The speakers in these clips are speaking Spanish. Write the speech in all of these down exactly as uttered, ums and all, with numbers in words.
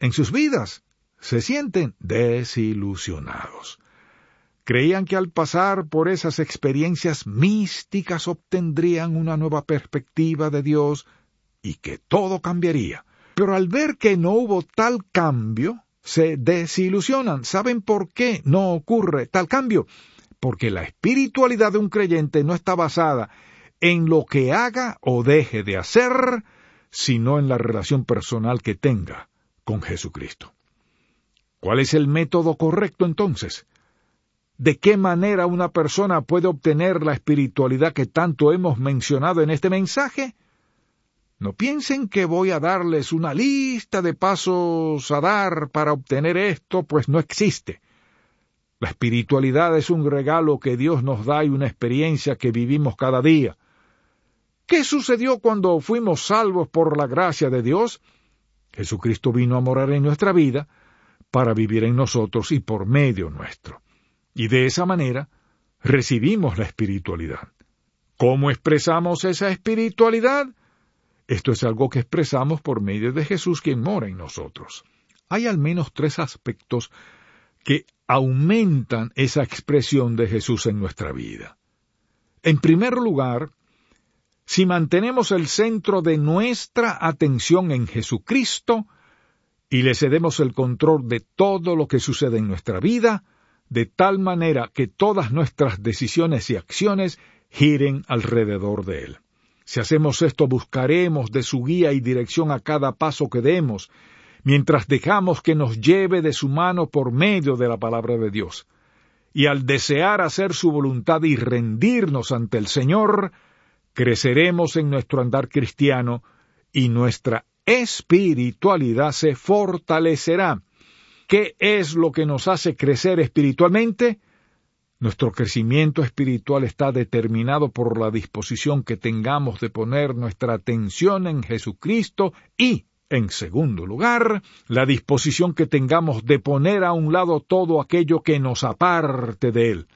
en sus vidas se sienten desilusionados. Creían que al pasar por esas experiencias místicas obtendrían una nueva perspectiva de Dios y que todo cambiaría. Pero al ver que no hubo tal cambio, se desilusionan. ¿Saben por qué no ocurre tal cambio? Porque la espiritualidad de un creyente no está basada en lo que haga o deje de hacer, sino en la relación personal que tenga con Jesucristo. ¿Cuál es el método correcto entonces? ¿De qué manera una persona puede obtener la espiritualidad que tanto hemos mencionado en este mensaje? No piensen que voy a darles una lista de pasos a dar para obtener esto, pues no existe. La espiritualidad es un regalo que Dios nos da y una experiencia que vivimos cada día. ¿Qué sucedió cuando fuimos salvos por la gracia de Dios? Jesucristo vino a morar en nuestra vida para vivir en nosotros y por medio nuestro. Y de esa manera recibimos la espiritualidad. ¿Cómo expresamos esa espiritualidad? Esto es algo que expresamos por medio de Jesús, quien mora en nosotros. Hay al menos tres aspectos que aumentan esa expresión de Jesús en nuestra vida. En primer lugar, si mantenemos el centro de nuestra atención en Jesucristo y le cedemos el control de todo lo que sucede en nuestra vida, de tal manera que todas nuestras decisiones y acciones giren alrededor de Él. Si hacemos esto, buscaremos de su guía y dirección a cada paso que demos, mientras dejamos que nos lleve de su mano por medio de la palabra de Dios. Y al desear hacer su voluntad y rendirnos ante el Señor, creceremos en nuestro andar cristiano y nuestra espiritualidad se fortalecerá. ¿Qué es lo que nos hace crecer espiritualmente? Nuestro crecimiento espiritual está determinado por la disposición que tengamos de poner nuestra atención en Jesucristo y, en segundo lugar, la disposición que tengamos de poner a un lado todo aquello que nos aparte de Él.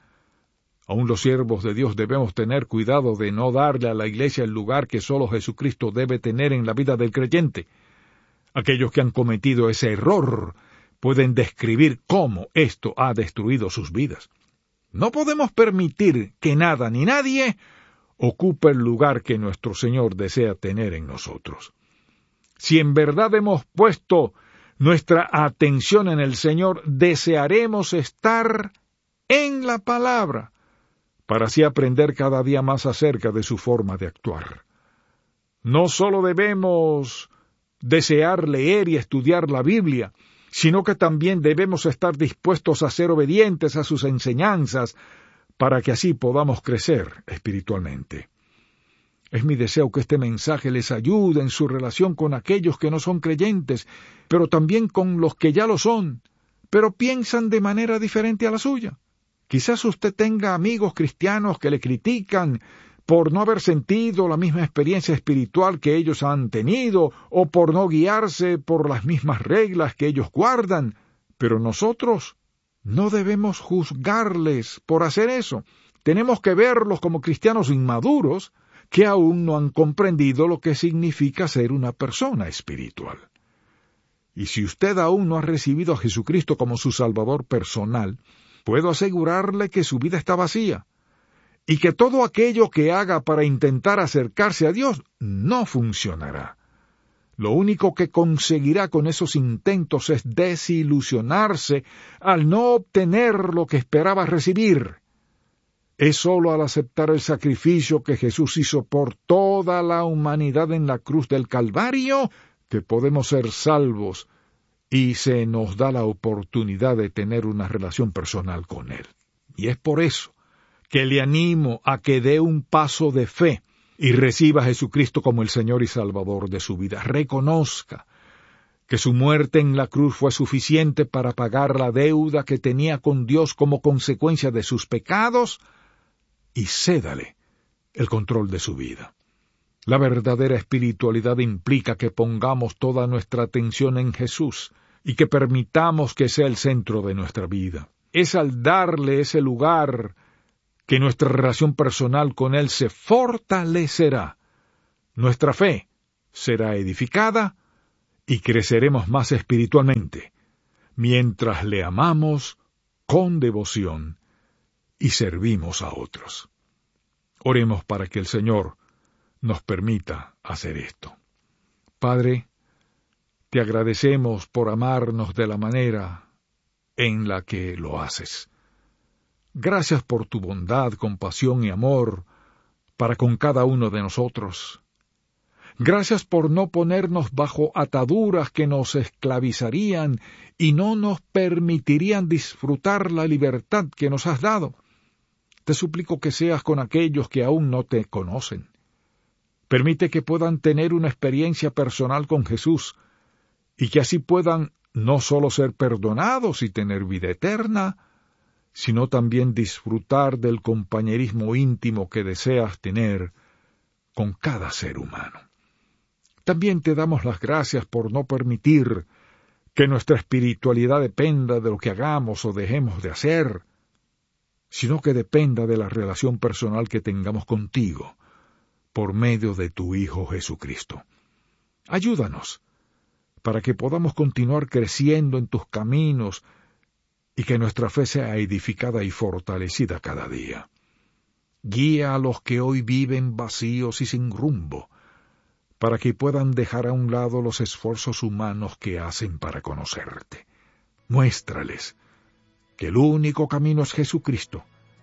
Aún los siervos de Dios debemos tener cuidado de no darle a la iglesia el lugar que solo Jesucristo debe tener en la vida del creyente. Aquellos que han cometido ese error pueden describir cómo esto ha destruido sus vidas. No podemos permitir que nada ni nadie ocupe el lugar que nuestro Señor desea tener en nosotros. Si en verdad hemos puesto nuestra atención en el Señor, desearemos estar en la palabra, para así aprender cada día más acerca de su forma de actuar. No solo debemos desear leer y estudiar la Biblia, sino que también debemos estar dispuestos a ser obedientes a sus enseñanzas, para que así podamos crecer espiritualmente. Es mi deseo que este mensaje les ayude en su relación con aquellos que no son creyentes, pero también con los que ya lo son, pero piensan de manera diferente a la suya. Quizás usted tenga amigos cristianos que le critican por no haber sentido la misma experiencia espiritual que ellos han tenido, o por no guiarse por las mismas reglas que ellos guardan, pero nosotros no debemos juzgarles por hacer eso. Tenemos que verlos como cristianos inmaduros que aún no han comprendido lo que significa ser una persona espiritual. Y si usted aún no ha recibido a Jesucristo como su Salvador personal, puedo asegurarle que su vida está vacía, y que todo aquello que haga para intentar acercarse a Dios no funcionará. Lo único que conseguirá con esos intentos es desilusionarse al no obtener lo que esperaba recibir. Es sólo al aceptar el sacrificio que Jesús hizo por toda la humanidad en la cruz del Calvario que podemos ser salvos y se nos da la oportunidad de tener una relación personal con Él. Y es por eso que le animo a que dé un paso de fe y reciba a Jesucristo como el Señor y Salvador de su vida. Reconozca que su muerte en la cruz fue suficiente para pagar la deuda que tenía con Dios como consecuencia de sus pecados, y cédale el control de su vida. La verdadera espiritualidad implica que pongamos toda nuestra atención en Jesús y que permitamos que sea el centro de nuestra vida. Es al darle ese lugar que nuestra relación personal con Él se fortalecerá. Nuestra fe será edificada y creceremos más espiritualmente, mientras le amamos con devoción y servimos a otros. Oremos para que el Señor nos permita hacer esto. Padre, te agradecemos por amarnos de la manera en la que lo haces. Gracias por tu bondad, compasión y amor para con cada uno de nosotros. Gracias por no ponernos bajo ataduras que nos esclavizarían y no nos permitirían disfrutar la libertad que nos has dado. Te suplico que seas con aquellos que aún no te conocen. Permite que puedan tener una experiencia personal con Jesús y que así puedan no solo ser perdonados y tener vida eterna, sino también disfrutar del compañerismo íntimo que deseas tener con cada ser humano. También te damos las gracias por no permitir que nuestra espiritualidad dependa de lo que hagamos o dejemos de hacer, sino que dependa de la relación personal que tengamos contigo por medio de tu Hijo Jesucristo. Ayúdanos para que podamos continuar creciendo en tus caminos y que nuestra fe sea edificada y fortalecida cada día. Guía a los que hoy viven vacíos y sin rumbo, para que puedan dejar a un lado los esfuerzos humanos que hacen para conocerte. Muéstrales que el único camino es Jesucristo,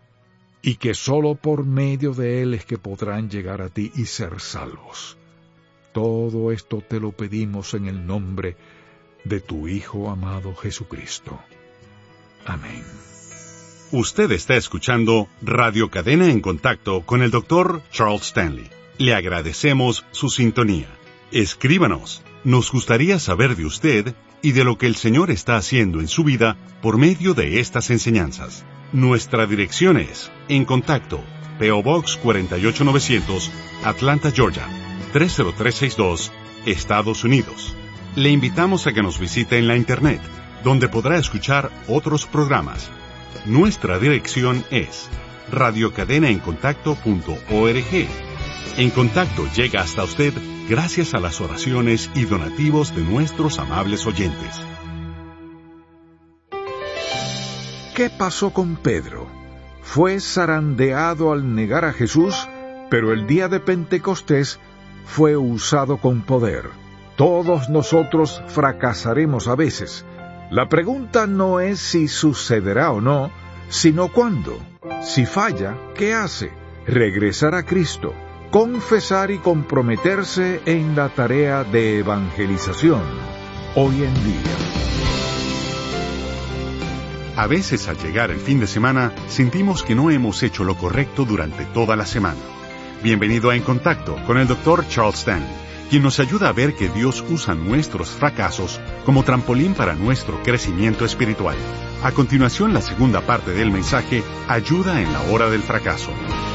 y que sólo por medio de Él es que podrán llegar a ti y ser salvos. Todo esto te lo pedimos en el nombre de tu Hijo amado Jesucristo. Amén. Usted está escuchando Radio Cadena en Contacto con el doctor Charles Stanley. Le agradecemos su sintonía. Escríbanos. Nos gustaría saber de usted y de lo que el Señor está haciendo en su vida por medio de estas enseñanzas. Nuestra dirección es En Contacto, P O Box cuatro ocho novecientos, Atlanta, Georgia, tres cero tres seis dos, Estados Unidos. Le invitamos a que nos visite en la Internet, donde podrá escuchar otros programas. Nuestra dirección es radio cadena en contacto punto org. En Contacto llega hasta usted gracias a las oraciones y donativos de nuestros amables oyentes. ¿Qué pasó con Pedro? Fue zarandeado al negar a Jesús, pero el día de Pentecostés fue usado con poder. Todos nosotros fracasaremos a veces. La pregunta no es si sucederá o no, sino cuándo. Si falla, ¿qué hace? Regresar a Cristo, confesar y comprometerse en la tarea de evangelización hoy en día. A veces al llegar el fin de semana, sentimos que no hemos hecho lo correcto durante toda la semana. Bienvenido a En Contacto con el doctor Charles Stanley, quien nos ayuda a ver que Dios usa nuestros fracasos como trampolín para nuestro crecimiento espiritual. A continuación, la segunda parte del mensaje, Ayuda en la hora del fracaso.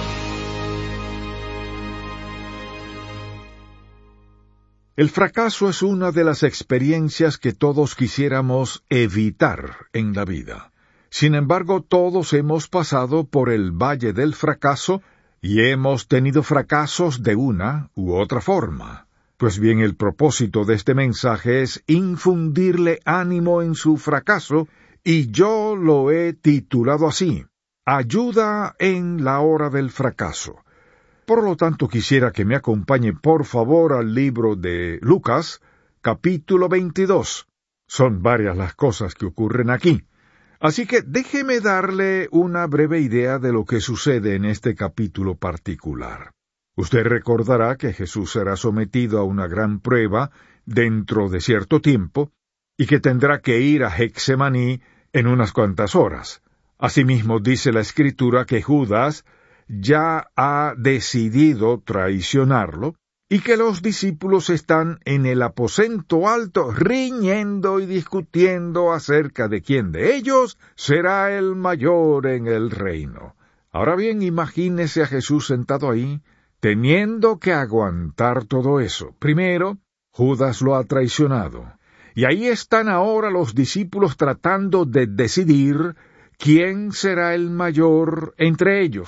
El fracaso es una de las experiencias que todos quisiéramos evitar en la vida. Sin embargo, todos hemos pasado por el valle del fracaso y hemos tenido fracasos de una u otra forma. Pues bien, el propósito de este mensaje es infundirle ánimo en su fracaso, y yo lo he titulado así: Ayuda en la hora del fracaso. Por lo tanto, quisiera que me acompañe por favor al libro de Lucas, capítulo veintidós. Son varias las cosas que ocurren aquí. Así que déjeme darle una breve idea de lo que sucede en este capítulo particular. Usted recordará que Jesús será sometido a una gran prueba dentro de cierto tiempo y que tendrá que ir a Getsemaní en unas cuantas horas. Asimismo, dice la Escritura que Judas ya ha decidido traicionarlo y que los discípulos están en el aposento alto riñendo y discutiendo acerca de quién de ellos será el mayor en el reino. Ahora bien, imagínese a Jesús sentado ahí, teniendo que aguantar todo eso. Primero, Judas lo ha traicionado, y ahí están ahora los discípulos tratando de decidir quién será el mayor entre ellos.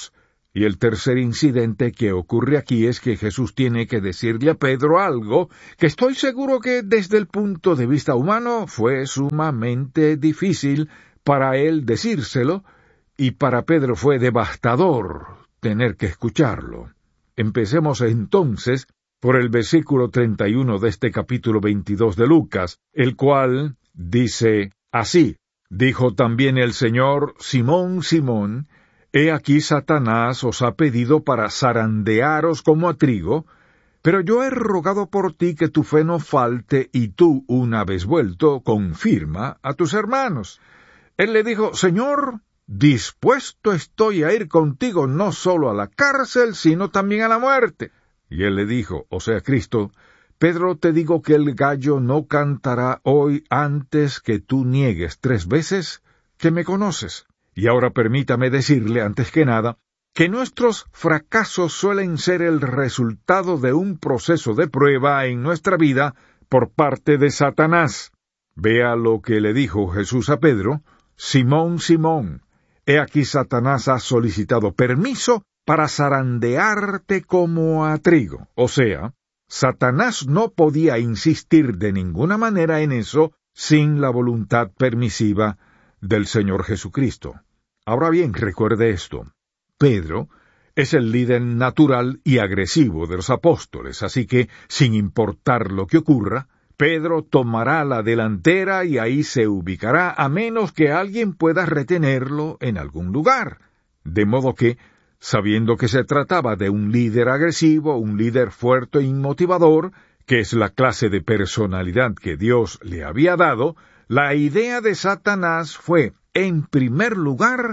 Y el tercer incidente que ocurre aquí es que Jesús tiene que decirle a Pedro algo que estoy seguro que desde el punto de vista humano fue sumamente difícil para él decírselo, y para Pedro fue devastador tener que escucharlo. Empecemos entonces por el versículo treinta y uno de este capítulo veintidós de Lucas, el cual dice así: Dijo también el Señor: Simón, Simón, he aquí Satanás os ha pedido para zarandearos como a trigo, pero yo he rogado por ti que tu fe no falte, y tú, una vez vuelto, confirma a tus hermanos. Él le dijo: Señor, dispuesto estoy a ir contigo no solo a la cárcel, sino también a la muerte. Y él le dijo, o sea, Cristo: Pedro, te digo que el gallo no cantará hoy antes que tú niegues tres veces que me conoces. Y ahora permítame decirle, antes que nada, que nuestros fracasos suelen ser el resultado de un proceso de prueba en nuestra vida por parte de Satanás. Vea lo que le dijo Jesús a Pedro: Simón, Simón, he aquí Satanás ha solicitado permiso para zarandearte como a trigo. O sea, Satanás no podía insistir de ninguna manera en eso sin la voluntad permisiva del Señor Jesucristo. Ahora bien, recuerde esto: Pedro es el líder natural y agresivo de los apóstoles, así que, sin importar lo que ocurra, Pedro tomará la delantera y ahí se ubicará, a menos que alguien pueda retenerlo en algún lugar. De modo que, sabiendo que se trataba de un líder agresivo, un líder fuerte e inmotivador, que es la clase de personalidad que Dios le había dado, la idea de Satanás fue, en primer lugar,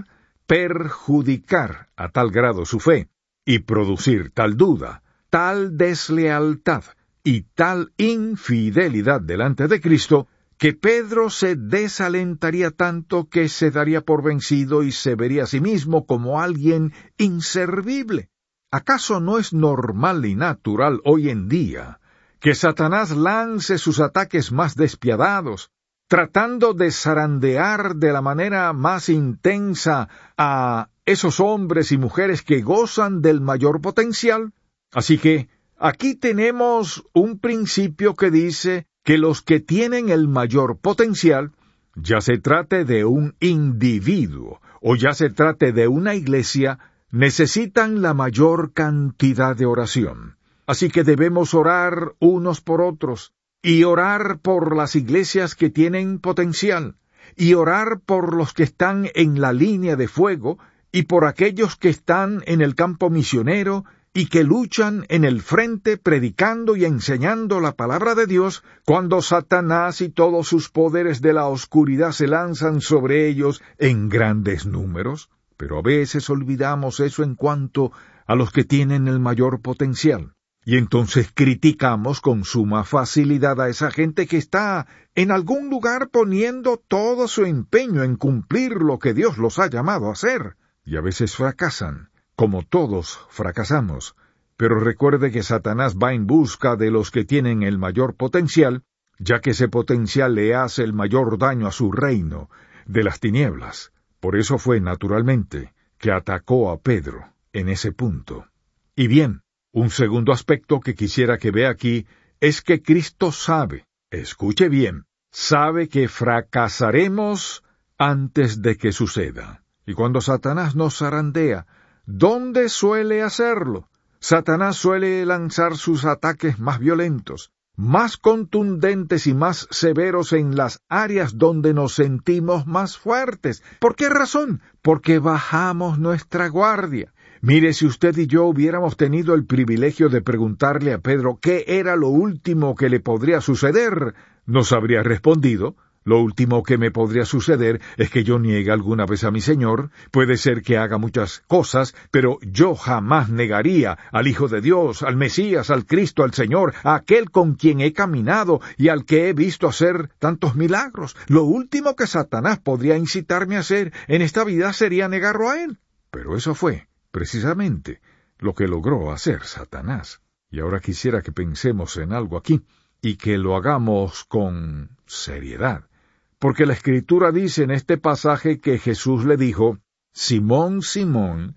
perjudicar a tal grado su fe, y producir tal duda, tal deslealtad y tal infidelidad delante de Cristo, que Pedro se desalentaría tanto que se daría por vencido y se vería a sí mismo como alguien inservible. ¿Acaso no es normal y natural hoy en día que Satanás lance sus ataques más despiadados, tratando de zarandear de la manera más intensa a esos hombres y mujeres que gozan del mayor potencial? Así que aquí tenemos un principio que dice que los que tienen el mayor potencial, ya se trate de un individuo o ya se trate de una iglesia, necesitan la mayor cantidad de oración. Así que debemos orar unos por otros, y orar por las iglesias que tienen potencial, y orar por los que están en la línea de fuego, y por aquellos que están en el campo misionero, y que luchan en el frente predicando y enseñando la palabra de Dios, cuando Satanás y todos sus poderes de la oscuridad se lanzan sobre ellos en grandes números. Pero a veces olvidamos eso en cuanto a los que tienen el mayor potencial. Y entonces criticamos con suma facilidad a esa gente que está en algún lugar poniendo todo su empeño en cumplir lo que Dios los ha llamado a hacer. Y a veces fracasan, como todos fracasamos. Pero recuerde que Satanás va en busca de los que tienen el mayor potencial, ya que ese potencial le hace el mayor daño a su reino de las tinieblas. Por eso fue, naturalmente, que atacó a Pedro en ese punto. Y bien, un segundo aspecto que quisiera que vea aquí es que Cristo sabe, escuche bien, sabe que fracasaremos antes de que suceda. Y cuando Satanás nos zarandea, ¿dónde suele hacerlo? Satanás suele lanzar sus ataques más violentos, más contundentes y más severos en las áreas donde nos sentimos más fuertes. ¿Por qué razón? Porque bajamos nuestra guardia. Mire, si usted y yo hubiéramos tenido el privilegio de preguntarle a Pedro qué era lo último que le podría suceder, nos habría respondido: lo último que me podría suceder es que yo niegue alguna vez a mi Señor. Puede ser que haga muchas cosas, pero yo jamás negaría al Hijo de Dios, al Mesías, al Cristo, al Señor, a aquel con quien he caminado y al que he visto hacer tantos milagros. Lo último que Satanás podría incitarme a hacer en esta vida sería negarlo a él. Pero eso fue precisamente lo que logró hacer Satanás. Y ahora quisiera que pensemos en algo aquí, y que lo hagamos con seriedad. Porque la Escritura dice en este pasaje que Jesús le dijo: Simón, Simón,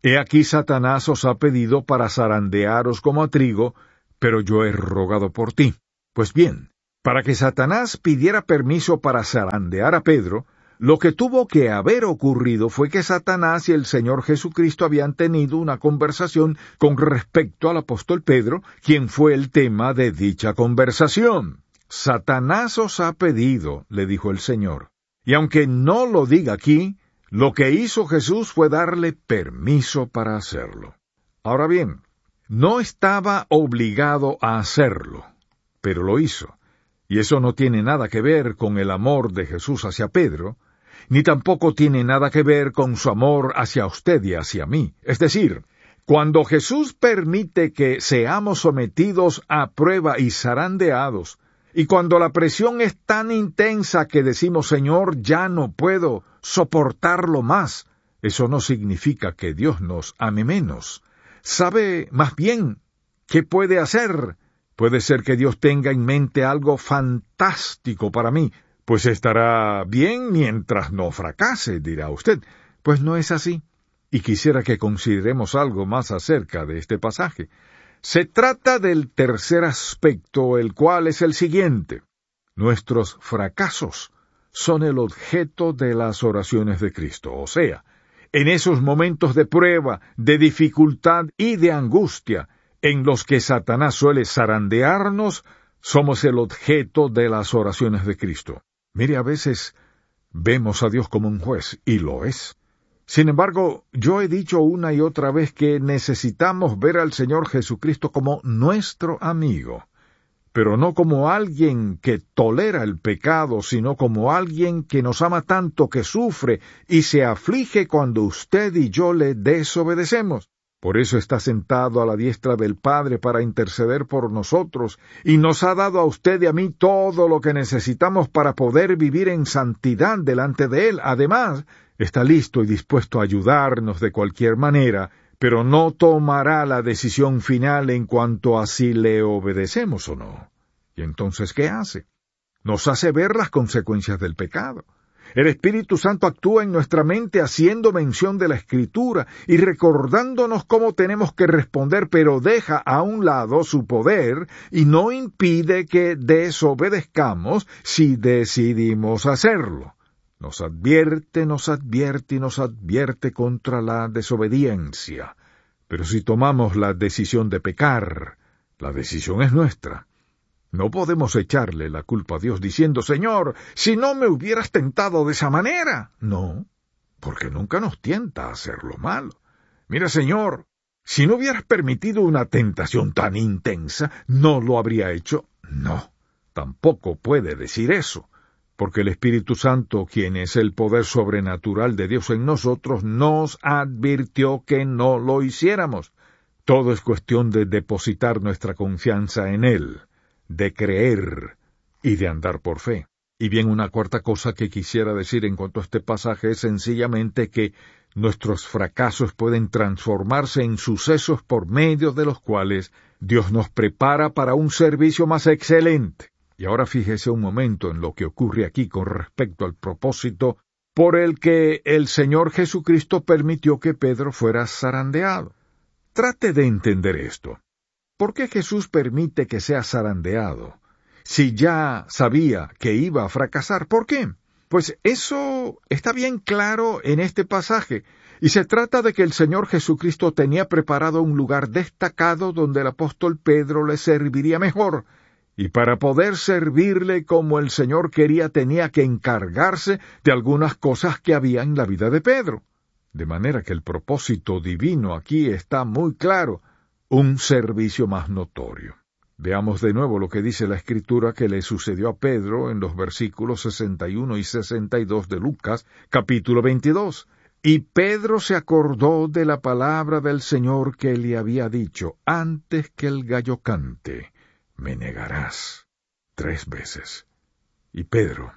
He aquí Satanás os ha pedido para zarandearos como a trigo, pero yo he rogado por ti. Pues bien, para que Satanás pidiera permiso para zarandear a Pedro, lo que tuvo que haber ocurrido fue que Satanás y el Señor Jesucristo habían tenido una conversación con respecto al apóstol Pedro, quien fue el tema de dicha conversación. Satanás os ha pedido, le dijo el Señor. Y aunque no lo diga aquí, lo que hizo Jesús fue darle permiso para hacerlo. Ahora bien, no estaba obligado a hacerlo, pero lo hizo. Y eso no tiene nada que ver con el amor de Jesús hacia Pedro, ni tampoco tiene nada que ver con su amor hacia usted y hacia mí. Es decir, cuando Jesús permite que seamos sometidos a prueba y zarandeados, y cuando la presión es tan intensa que decimos, Señor, ya no puedo soportarlo más, eso no significa que Dios nos ame menos. ¿Sabe más bien qué puede hacer? Puede ser que Dios tenga en mente algo fantástico para mí, pues estará bien mientras no fracase, dirá usted. Pues no es así, y quisiera que consideremos algo más acerca de este pasaje. Se trata del tercer aspecto, el cual es el siguiente. Nuestros fracasos son el objeto de las oraciones de Cristo, o sea, en esos momentos de prueba, de dificultad y de angustia, en los que Satanás suele zarandearnos, somos el objeto de las oraciones de Cristo. Mire, a veces vemos a Dios como un juez, y lo es. Sin embargo, yo he dicho una y otra vez que necesitamos ver al Señor Jesucristo como nuestro amigo, pero no como alguien que tolera el pecado, sino como alguien que nos ama tanto que sufre y se aflige cuando usted y yo le desobedecemos. Por eso está sentado a la diestra del Padre para interceder por nosotros, y nos ha dado a usted y a mí todo lo que necesitamos para poder vivir en santidad delante de Él. Además, está listo y dispuesto a ayudarnos de cualquier manera, pero no tomará la decisión final en cuanto a si le obedecemos o no. ¿Y entonces qué hace? Nos hace ver las consecuencias del pecado. El Espíritu Santo actúa en nuestra mente haciendo mención de la Escritura y recordándonos cómo tenemos que responder, pero deja a un lado su poder y no impide que desobedezcamos si decidimos hacerlo. Nos advierte, nos advierte y nos advierte contra la desobediencia. Pero si tomamos la decisión de pecar, la decisión es nuestra. No podemos echarle la culpa a Dios diciendo, Señor, si no me hubieras tentado de esa manera. No, porque nunca nos tienta a hacer lo malo. Mira, Señor, si no hubieras permitido una tentación tan intensa, ¿no lo habría hecho? No, tampoco puede decir eso, porque el Espíritu Santo, quien es el poder sobrenatural de Dios en nosotros, nos advirtió que no lo hiciéramos. Todo es cuestión de depositar nuestra confianza en Él, de creer y de andar por fe. Y bien, una cuarta cosa que quisiera decir en cuanto a este pasaje es sencillamente que nuestros fracasos pueden transformarse en sucesos por medio de los cuales Dios nos prepara para un servicio más excelente. Y ahora fíjese un momento en lo que ocurre aquí con respecto al propósito por el que el Señor Jesucristo permitió que Pedro fuera zarandeado. Trate de entender esto. ¿Por qué Jesús permite que sea zarandeado si ya sabía que iba a fracasar? ¿Por qué? Pues eso está bien claro en este pasaje, y se trata de que el Señor Jesucristo tenía preparado un lugar destacado donde el apóstol Pedro le serviría mejor, y para poder servirle como el Señor quería tenía que encargarse de algunas cosas que había en la vida de Pedro. De manera que el propósito divino aquí está muy claro, un servicio más notorio. Veamos de nuevo lo que dice la Escritura que le sucedió a Pedro en los versículos sesenta y uno y sesenta y dos de Lucas, capítulo veintidós. Y Pedro se acordó de la palabra del Señor que le había dicho, antes que el gallo cante, me negarás tres veces. Y Pedro,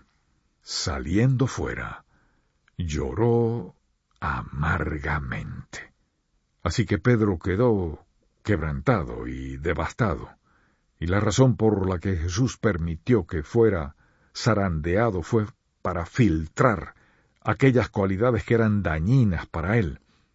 saliendo fuera, lloró amargamente. Así que Pedro quedó quebrantado y devastado, y la razón por la que Jesús permitió que fuera zarandeado fue para filtrar aquellas cualidades que eran dañinas para él.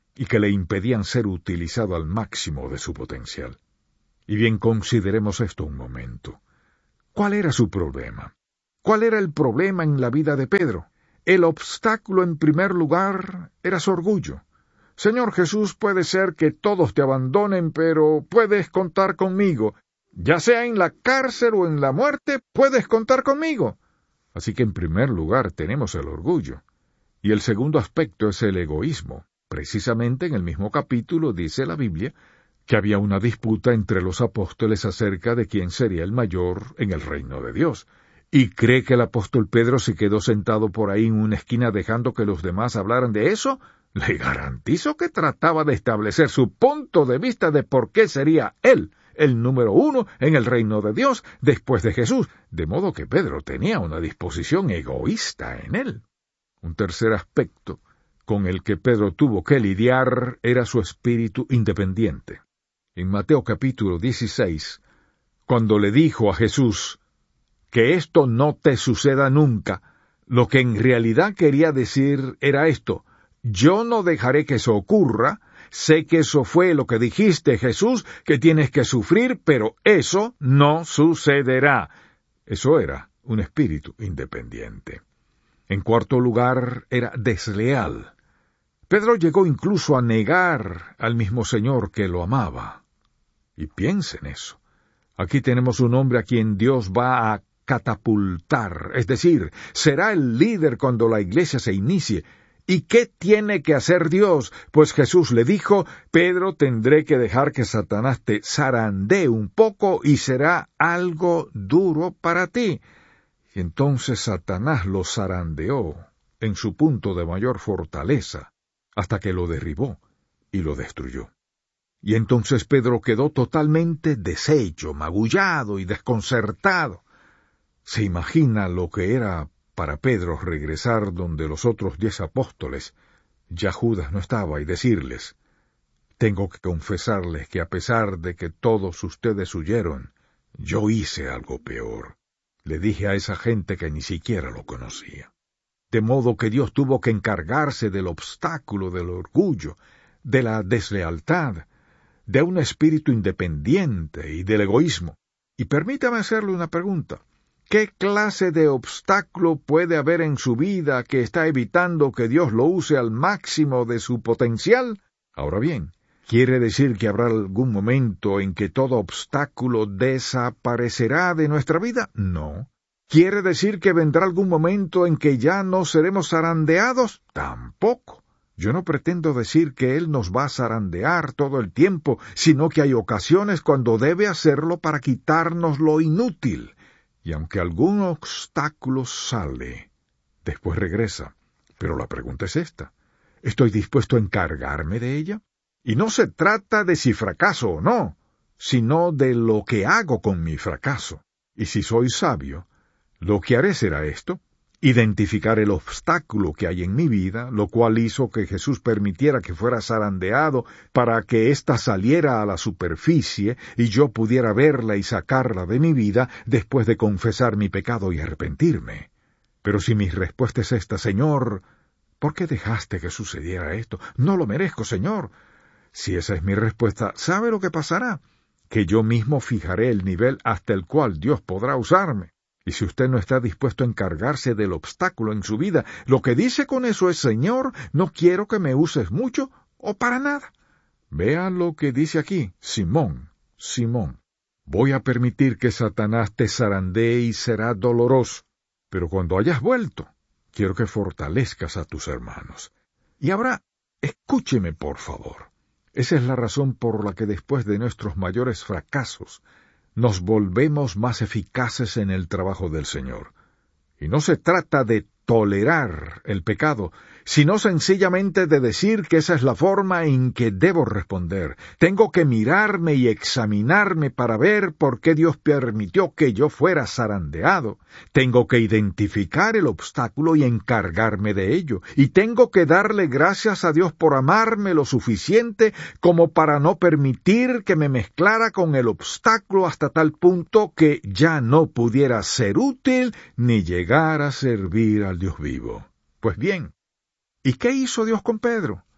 y que le impedían ser utilizado al máximo de su potencial. Y bien, consideremos esto un momento. ¿Cuál era su problema? ¿Cuál era el problema en la vida de Pedro? El obstáculo, en primer lugar, era su orgullo. Señor Jesús, puede ser que todos te abandonen, pero puedes contar conmigo. Ya sea en la cárcel o en la muerte, puedes contar conmigo. Así que en primer lugar tenemos el orgullo. Y el segundo aspecto es el egoísmo. Precisamente en el mismo capítulo dice la Biblia que había una disputa entre los apóstoles acerca de quién sería el mayor en el reino de Dios. ¿Y cree que el apóstol Pedro se quedó sentado por ahí en una esquina dejando que los demás hablaran de eso? Le garantizo que trataba de establecer su punto de vista de por qué sería él el número uno en el reino de Dios después de Jesús, de modo que Pedro tenía una disposición egoísta en él. Un tercer aspecto con el que Pedro tuvo que lidiar era su espíritu independiente. En Mateo capítulo dieciséis, cuando le dijo a Jesús que esto no te suceda nunca, lo que en realidad quería decir era esto: yo no dejaré que eso ocurra, sé que eso fue lo que dijiste, Jesús, que tienes que sufrir, pero eso no sucederá. Eso era un espíritu independiente. En cuarto lugar, era desleal. Pedro llegó incluso a negar al mismo Señor que lo amaba. Y piensen eso. Aquí tenemos un hombre a quien Dios va a catapultar, es decir, será el líder cuando la iglesia se inicie. ¿Y qué tiene que hacer Dios? Pues Jesús le dijo: Pedro, tendré que dejar que Satanás te zarandee un poco y será algo duro para ti. Y entonces Satanás lo zarandeó en su punto de mayor fortaleza, hasta que lo derribó y lo destruyó. Y entonces Pedro quedó totalmente deshecho, magullado y desconcertado. ¿Se imagina lo que era para Pedro regresar donde los otros diez apóstoles? Ya Judas no estaba, y decirles: tengo que confesarles que a pesar de que todos ustedes huyeron, yo hice algo peor. Le dije a esa gente que ni siquiera lo conocía. De modo que Dios tuvo que encargarse del obstáculo del orgullo, de la deslealtad, de un espíritu independiente y del egoísmo. Y permítame hacerle una pregunta. ¿Qué clase de obstáculo puede haber en su vida que está evitando que Dios lo use al máximo de su potencial? Ahora bien, ¿quiere decir que habrá algún momento en que todo obstáculo desaparecerá de nuestra vida? No. ¿Quiere decir que vendrá algún momento en que ya no seremos zarandeados? Tampoco. Yo no pretendo decir que Él nos va a zarandear todo el tiempo, sino que hay ocasiones cuando debe hacerlo para quitarnos lo inútil. Y aunque algún obstáculo sale, después regresa. Pero la pregunta es esta: ¿estoy dispuesto a encargarme de ella? Y no se trata de si fracaso o no, sino de lo que hago con mi fracaso. Y si soy sabio, lo que haré será esto: identificar el obstáculo que hay en mi vida, lo cual hizo que Jesús permitiera que fuera zarandeado para que ésta saliera a la superficie y yo pudiera verla y sacarla de mi vida después de confesar mi pecado y arrepentirme. Pero si mi respuesta es esta: Señor, ¿por qué dejaste que sucediera esto? No lo merezco, Señor. Si esa es mi respuesta, ¿sabe lo que pasará? Que yo mismo fijaré el nivel hasta el cual Dios podrá usarme. Y si usted no está dispuesto a encargarse del obstáculo en su vida, lo que dice con eso es: Señor, no quiero que me uses mucho o para nada. Vean lo que dice aquí: Simón, Simón, voy a permitir que Satanás te zarandee y será doloroso, pero cuando hayas vuelto, quiero que fortalezcas a tus hermanos. Y ahora, escúcheme por favor. Esa es la razón por la que después de nuestros mayores fracasos, nos volvemos más eficaces en el trabajo del Señor. Y no se trata de tolerar el pecado, sino sencillamente de decir que esa es la forma en que debo responder. Tengo que mirarme y examinarme para ver por qué Dios permitió que yo fuera zarandeado. Tengo que identificar el obstáculo y encargarme de ello. Y tengo que darle gracias a Dios por amarme lo suficiente como para no permitir que me mezclara con el obstáculo hasta tal punto que ya no pudiera ser útil ni llegar a servir al Dios vivo. Pues bien, ¿y qué hizo Dios con Pedro?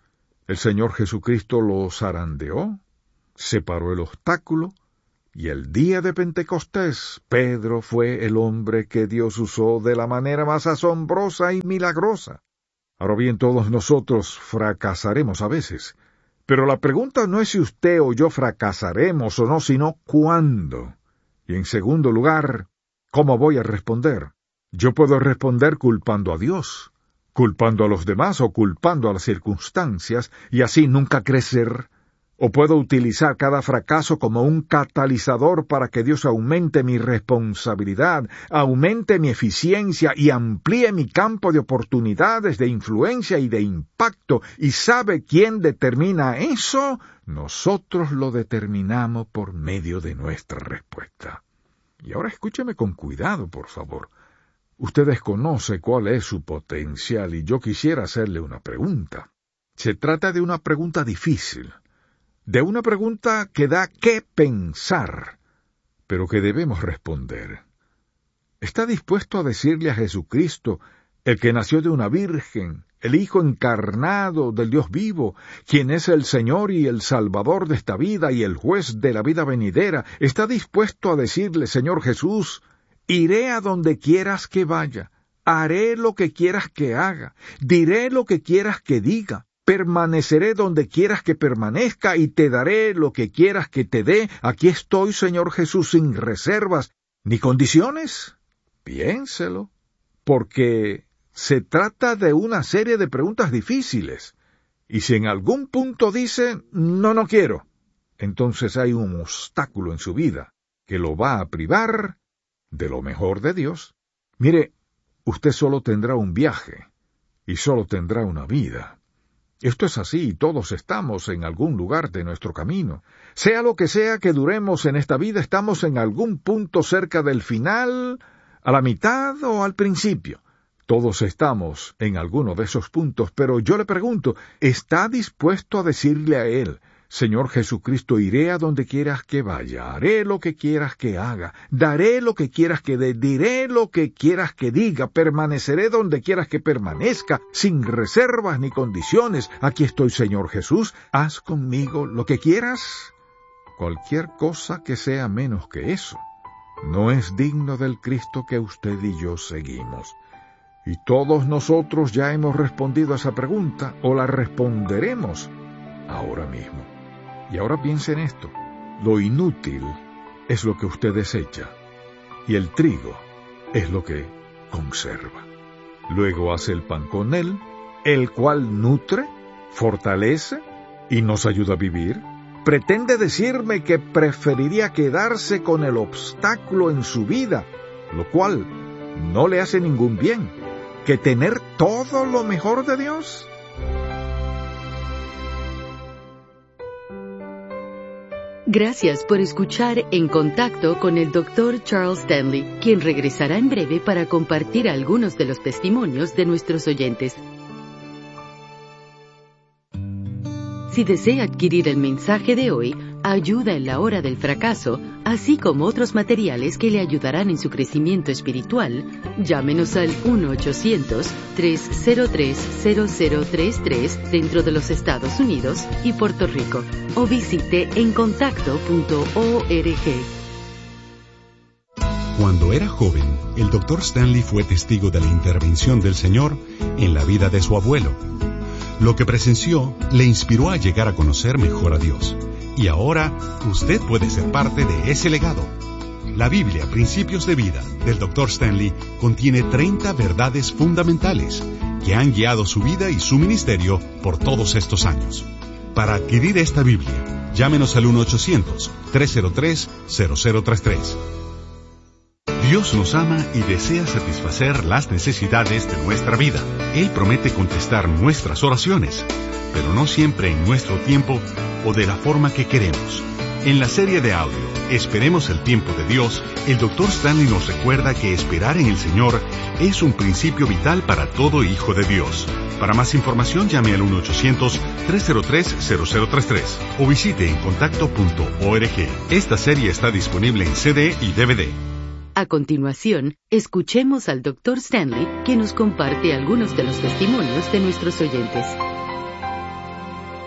El Señor Jesucristo lo zarandeó, separó el obstáculo, y el día de Pentecostés, Pedro fue el hombre que Dios usó de la manera más asombrosa y milagrosa. Ahora bien, todos nosotros fracasaremos a veces, pero la pregunta no es si usted o yo fracasaremos o no, sino cuándo. Y en segundo lugar, ¿cómo voy a responder? Yo puedo responder culpando a Dios, culpando a los demás o culpando a las circunstancias, y así nunca crecer. O puedo utilizar cada fracaso como un catalizador para que Dios aumente mi responsabilidad, aumente mi eficiencia y amplíe mi campo de oportunidades, de influencia y de impacto. ¿Y sabe quién determina eso? Nosotros lo determinamos por medio de nuestra respuesta. Y ahora escúcheme con cuidado, por favor. Usted desconoce cuál es su potencial y yo quisiera hacerle una pregunta. Se trata de una pregunta difícil. De una pregunta que da qué pensar, pero que debemos responder. ¿Está dispuesto a decirle a Jesucristo, el que nació de una virgen, el Hijo encarnado del Dios vivo, quien es el Señor y el Salvador de esta vida y el juez de la vida venidera, está dispuesto a decirle, Señor Jesús, iré a donde quieras que vaya, haré lo que quieras que haga, diré lo que quieras que diga, permaneceré donde quieras que permanezca y te daré lo que quieras que te dé. Aquí estoy, Señor Jesús, sin reservas ni condiciones? Piénselo, porque se trata de una serie de preguntas difíciles. Y si en algún punto dice, no, no quiero, entonces hay un obstáculo en su vida que lo va a privar de lo mejor de Dios. Mire, usted solo tendrá un viaje y solo tendrá una vida. Esto es así, y todos estamos en algún lugar de nuestro camino. Sea lo que sea que duremos en esta vida, estamos en algún punto cerca del final, a la mitad o al principio. Todos estamos en alguno de esos puntos, pero yo le pregunto, ¿está dispuesto a decirle a Él, Señor Jesucristo, iré a donde quieras que vaya, haré lo que quieras que haga, daré lo que quieras que dé, diré lo que quieras que diga, permaneceré donde quieras que permanezca, sin reservas ni condiciones? Aquí estoy, Señor Jesús, haz conmigo lo que quieras. Cualquier cosa que sea menos que eso no es digno del Cristo que usted y yo seguimos. Y todos nosotros ya hemos respondido a esa pregunta, o la responderemos ahora mismo. Y ahora piense en esto. Lo inútil es lo que usted desecha, y el trigo es lo que conserva. Luego hace el pan con él, el cual nutre, fortalece y nos ayuda a vivir. Pretende decirme que preferiría quedarse con el obstáculo en su vida, lo cual no le hace ningún bien, que tener todo lo mejor de Dios. Gracias por escuchar En Contacto con el doctor Charles Stanley, quien regresará en breve para compartir algunos de los testimonios de nuestros oyentes. Si desea adquirir el mensaje de hoy, Ayuda en la Hora del Fracaso, así como otros materiales que le ayudarán en su crecimiento espiritual, llámenos al uno ochocientos, tres cero tres, cero cero tres tres dentro de los Estados Unidos y Puerto Rico, o visite en contacto punto org. Cuando era joven, el doctor Stanley fue testigo de la intervención del Señor en la vida de su abuelo. Lo que presenció le inspiró a llegar a conocer mejor a Dios. Y ahora, usted puede ser parte de ese legado. La Biblia, Principios de Vida, del doctor Stanley, contiene treinta verdades fundamentales que han guiado su vida y su ministerio por todos estos años. Para adquirir esta Biblia, llámenos al uno ochocientos, tres cero tres, cero cero tres tres. Dios nos ama y desea satisfacer las necesidades de nuestra vida. Él promete contestar nuestras oraciones, pero no siempre en nuestro tiempo o de la forma que queremos. En la serie de audio, Esperemos el tiempo de Dios, el doctor Stanley nos recuerda que esperar en el Señor es un principio vital para todo hijo de Dios. Para más información, llame al uno ochocientos, tres cero tres, cero cero tres tres o visite en contacto punto org. Esta serie está disponible en C D y D V D. A continuación, escuchemos al doctor Stanley, que nos comparte algunos de los testimonios de nuestros oyentes.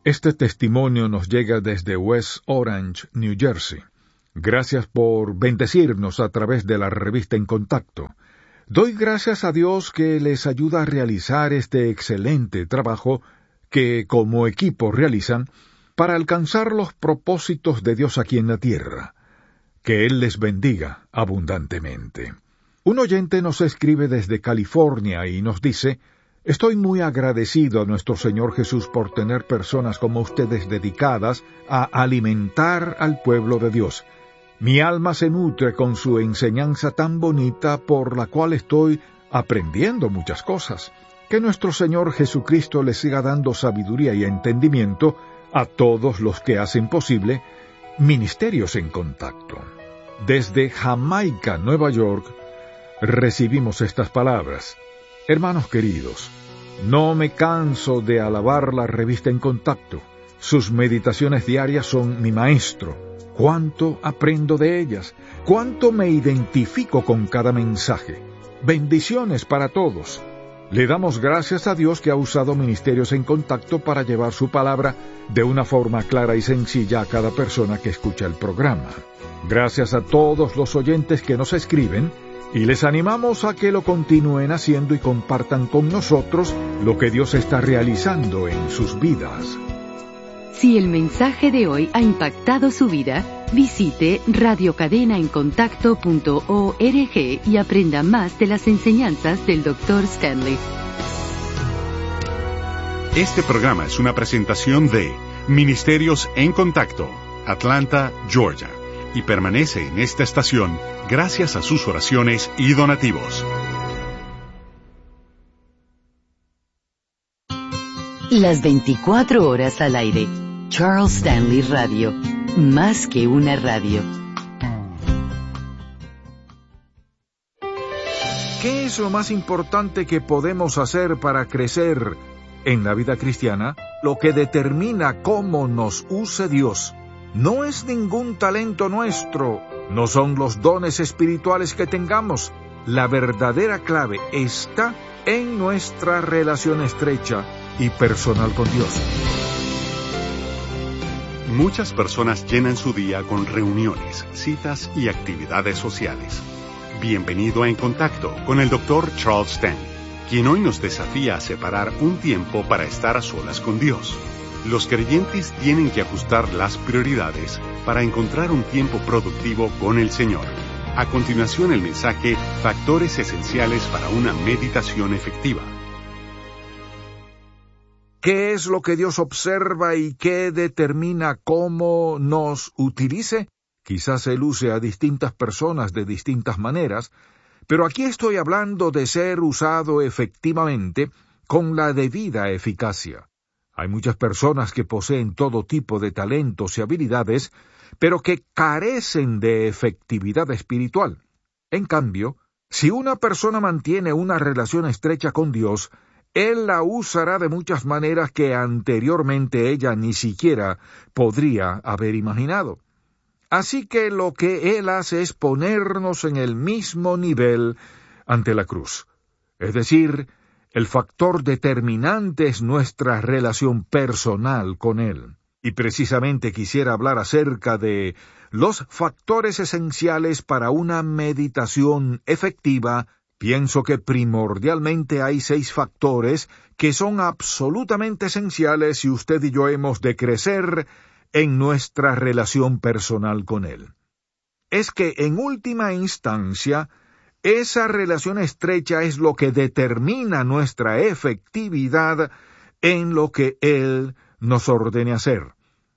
Este testimonio nos llega desde West Orange, New Jersey. Gracias por bendecirnos a través de la revista En Contacto. Doy gracias a Dios que les ayuda a realizar este excelente trabajo que como equipo realizan para alcanzar los propósitos de Dios aquí en la tierra. Que Él les bendiga abundantemente. Un oyente nos escribe desde California y nos dice: estoy muy agradecido a nuestro Señor Jesús por tener personas como ustedes dedicadas a alimentar al pueblo de Dios. Mi alma se nutre con su enseñanza tan bonita por la cual estoy aprendiendo muchas cosas. Que nuestro Señor Jesucristo les siga dando sabiduría y entendimiento a todos los que hacen posible Ministerios en Contacto. Desde Jamaica, Nueva York, recibimos estas palabras. Hermanos queridos, no me canso de alabar la revista En Contacto. Sus meditaciones diarias son mi maestro. Cuánto aprendo de ellas, cuánto me identifico con cada mensaje. Bendiciones para todos. Le damos gracias a Dios que ha usado Ministerios en Contacto para llevar su palabra de una forma clara y sencilla a cada persona que escucha el programa. Gracias a todos los oyentes que nos escriben y les animamos a que lo continúen haciendo y compartan con nosotros lo que Dios está realizando en sus vidas. Si el mensaje de hoy ha impactado su vida, visite radio cadena en contacto punto org y aprenda más de las enseñanzas del doctor Stanley. Este programa es una presentación de Ministerios en Contacto, Atlanta, Georgia, y permanece en esta estación gracias a sus oraciones y donativos. Las veinticuatro horas al aire. Charles Stanley Radio, más que una radio. ¿Qué es lo más importante que podemos hacer para crecer en la vida cristiana? Lo que determina cómo nos use Dios no es ningún talento nuestro, no son los dones espirituales que tengamos. La verdadera clave está en nuestra relación estrecha y personal con Dios. Muchas personas llenan su día con reuniones, citas y actividades sociales. Bienvenido a En Contacto con el doctor Charles Stanley, quien hoy nos desafía a separar un tiempo para estar a solas con Dios. Los creyentes tienen que ajustar las prioridades para encontrar un tiempo productivo con el Señor. A continuación el mensaje Factores Esenciales para una Meditación Efectiva. ¿Qué es lo que Dios observa y qué determina cómo nos utilice? Quizás Él use a distintas personas de distintas maneras, pero aquí estoy hablando de ser usado efectivamente con la debida eficacia. Hay muchas personas que poseen todo tipo de talentos y habilidades, pero que carecen de efectividad espiritual. En cambio, si una persona mantiene una relación estrecha con Dios, Él la usará de muchas maneras que anteriormente ella ni siquiera podría haber imaginado. Así que lo que Él hace es ponernos en el mismo nivel ante la cruz. Es decir, el factor determinante es nuestra relación personal con Él. Y precisamente quisiera hablar acerca de los factores esenciales para una meditación efectiva. Pienso que primordialmente hay seis factores que son absolutamente esenciales si usted y yo hemos de crecer en nuestra relación personal con Él. Es que, en última instancia, esa relación estrecha es lo que determina nuestra efectividad en lo que Él nos ordene hacer.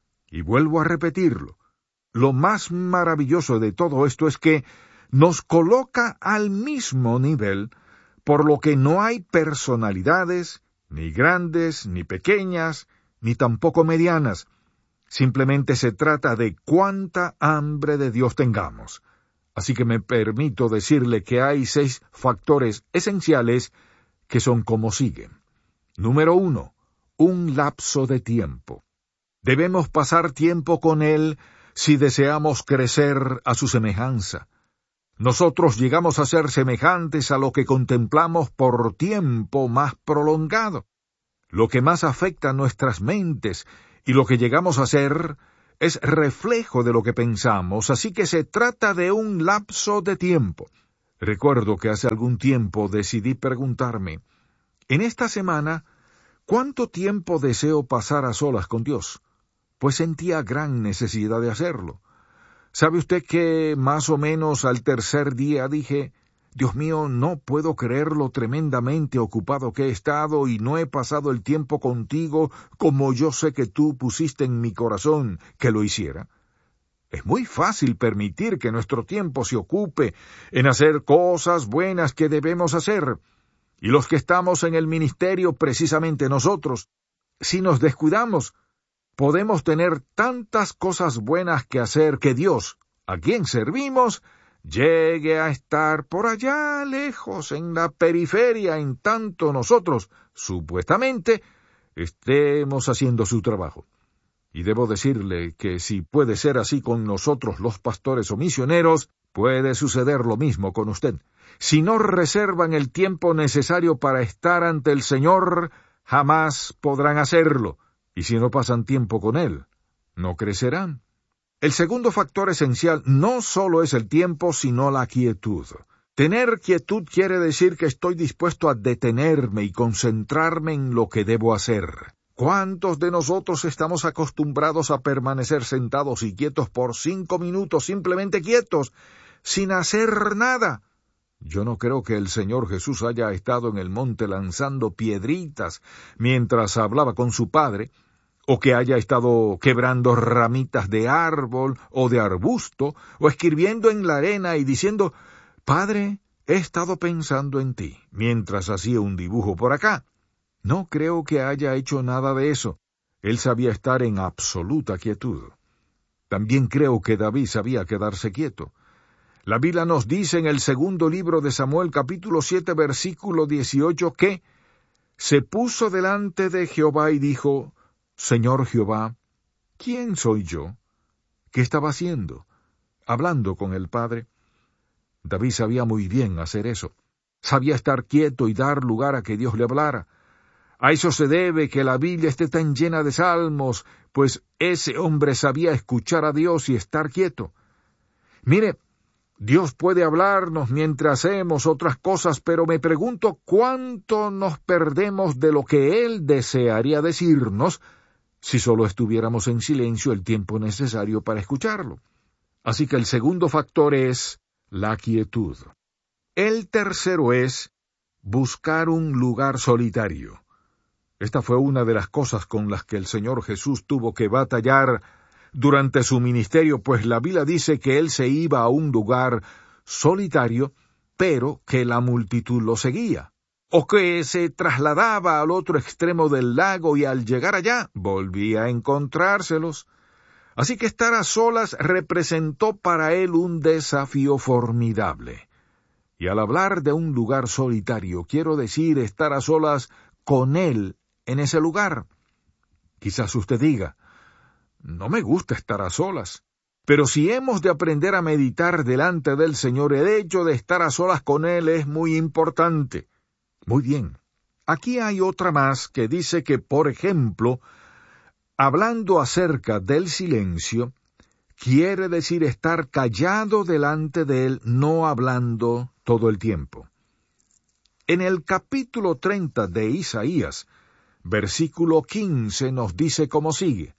Y vuelvo a repetirlo, lo más maravilloso de todo esto es que nos coloca al mismo nivel, por lo que no hay personalidades, ni grandes, ni pequeñas, ni tampoco medianas. Simplemente se trata de cuánta hambre de Dios tengamos. Así que me permito decirle que hay seis factores esenciales que son como siguen. Número uno, un lapso de tiempo. Debemos pasar tiempo con Él si deseamos crecer a su semejanza. Nosotros llegamos a ser semejantes a lo que contemplamos por tiempo más prolongado. Lo que más afecta nuestras mentes y lo que llegamos a ser es reflejo de lo que pensamos, así que se trata de un lapso de tiempo. Recuerdo que hace algún tiempo decidí preguntarme, en esta semana, ¿cuánto tiempo deseo pasar a solas con Dios? Pues sentía gran necesidad de hacerlo. ¿Sabe usted que más o menos al tercer día dije, Dios mío, no puedo creer lo tremendamente ocupado que he estado y no he pasado el tiempo contigo como yo sé que tú pusiste en mi corazón que lo hiciera? Es muy fácil permitir que nuestro tiempo se ocupe en hacer cosas buenas que debemos hacer. Y los que estamos en el ministerio, precisamente nosotros, si nos descuidamos, podemos tener tantas cosas buenas que hacer que Dios, a quien servimos, llegue a estar por allá lejos, en la periferia, en tanto nosotros, supuestamente, estemos haciendo su trabajo. Y debo decirle que si puede ser así con nosotros los pastores o misioneros, puede suceder lo mismo con usted. Si no reservan el tiempo necesario para estar ante el Señor, jamás podrán hacerlo. Y si no pasan tiempo con Él, no crecerán. El segundo factor esencial no solo es el tiempo, sino la quietud. Tener quietud quiere decir que estoy dispuesto a detenerme y concentrarme en lo que debo hacer. ¿Cuántos de nosotros estamos acostumbrados a permanecer sentados y quietos por cinco minutos, simplemente quietos, sin hacer nada? Yo no creo que el Señor Jesús haya estado en el monte lanzando piedritas mientras hablaba con su Padre, o que haya estado quebrando ramitas de árbol o de arbusto, o escribiendo en la arena y diciendo, Padre, he estado pensando en ti, mientras hacía un dibujo por acá. No creo que haya hecho nada de eso. Él sabía estar en absoluta quietud. También creo que David sabía quedarse quieto. La Biblia nos dice en el segundo libro de Samuel, capítulo siete, versículo dieciocho, que se puso delante de Jehová y dijo, Señor Jehová, ¿quién soy yo? ¿Qué estaba haciendo? Hablando con el Padre. David sabía muy bien hacer eso. Sabía estar quieto y dar lugar a que Dios le hablara. A eso se debe que la Biblia esté tan llena de salmos, pues ese hombre sabía escuchar a Dios y estar quieto. Mire, Dios puede hablarnos mientras hacemos otras cosas, pero me pregunto cuánto nos perdemos de lo que Él desearía decirnos si solo estuviéramos en silencio el tiempo necesario para escucharlo. Así que el segundo factor es la quietud. El tercero es buscar un lugar solitario. Esta fue una de las cosas con las que el Señor Jesús tuvo que batallar durante su ministerio, pues la Biblia dice que Él se iba a un lugar solitario, pero que la multitud lo seguía, o que se trasladaba al otro extremo del lago y al llegar allá volvía a encontrárselos. Así que estar a solas representó para Él un desafío formidable. Y al hablar de un lugar solitario, quiero decir estar a solas con Él en ese lugar. Quizás usted diga, no me gusta estar a solas, pero si hemos de aprender a meditar delante del Señor, el hecho de estar a solas con Él es muy importante. Muy bien, aquí hay otra más que dice que, por ejemplo, hablando acerca del silencio, quiere decir estar callado delante de Él, no hablando todo el tiempo. En el capítulo treinta de Isaías, versículo quince nos dice como sigue,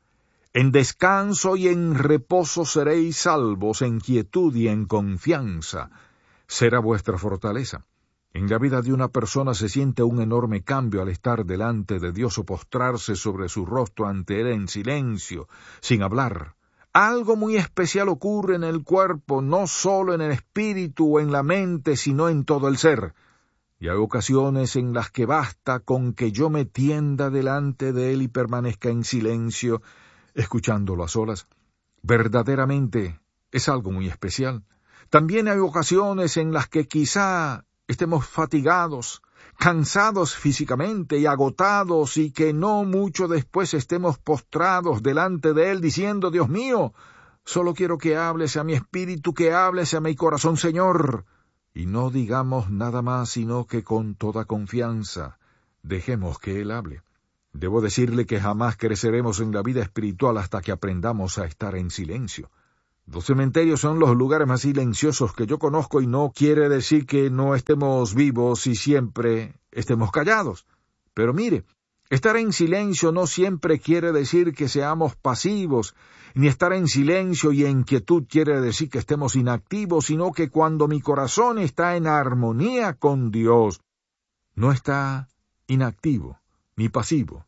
En descanso y en reposo seréis salvos, en quietud y en confianza será vuestra fortaleza. En la vida de una persona se siente un enorme cambio al estar delante de Dios o postrarse sobre su rostro ante Él en silencio, sin hablar. Algo muy especial ocurre en el cuerpo, no solo en el espíritu o en la mente, sino en todo el ser. Y hay ocasiones en las que basta con que yo me tienda delante de Él y permanezca en silencio, escuchándolo a solas. Verdaderamente es algo muy especial. También hay ocasiones en las que quizá estemos fatigados, cansados físicamente y agotados, y que no mucho después estemos postrados delante de Él diciendo, Dios mío, solo quiero que hables a mi espíritu, que hables a mi corazón, Señor. Y no digamos nada más, sino que con toda confianza dejemos que Él hable. Debo decirle que jamás creceremos en la vida espiritual hasta que aprendamos a estar en silencio. Los cementerios son los lugares más silenciosos que yo conozco y no quiere decir que no estemos vivos y siempre estemos callados. Pero mire, estar en silencio no siempre quiere decir que seamos pasivos, ni estar en silencio y en quietud quiere decir que estemos inactivos, sino que cuando mi corazón está en armonía con Dios, no está inactivo ni pasivo,